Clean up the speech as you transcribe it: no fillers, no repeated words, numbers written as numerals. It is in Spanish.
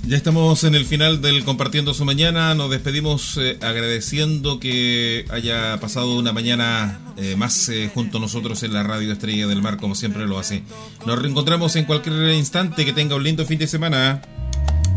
Ya estamos en el final del Compartiendo su Mañana. Nos despedimos agradeciendo que haya pasado una mañana más junto a nosotros en la Radio Estrella del Mar, como siempre lo hace. Nos reencontramos en cualquier instante. Que tenga un lindo fin de semana.